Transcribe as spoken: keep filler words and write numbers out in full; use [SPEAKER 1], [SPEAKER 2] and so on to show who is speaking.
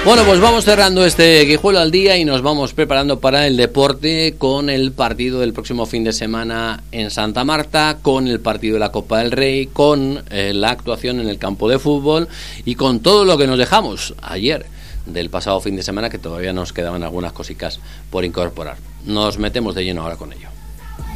[SPEAKER 1] Bueno, pues vamos cerrando este Guijuelo al día y nos vamos preparando para el deporte con el partido del próximo fin de semana en Santa Marta, con el partido de la Copa del Rey, con eh, la actuación en el campo de fútbol y con todo lo que nos dejamos ayer del pasado fin de semana, que todavía nos quedaban algunas cositas por incorporar. Nos metemos de lleno ahora con ello.